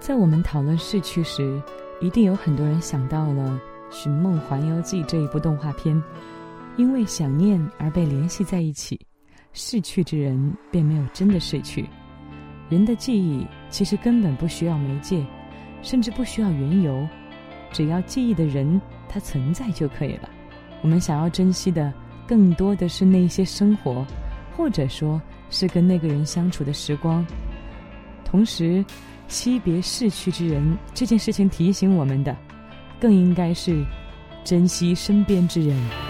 在我们讨论逝去时，一定有很多人想到了《寻梦环游记》这一部动画片，因为想念而被联系在一起，逝去之人便没有真的逝去。人的记忆其实根本不需要媒介，甚至不需要缘由，只要记忆的人他存在就可以了。我们想要珍惜的更多的是那些生活，或者说是跟那个人相处的时光。同时惜别逝去之人这件事情提醒我们的，更应该是珍惜身边之人。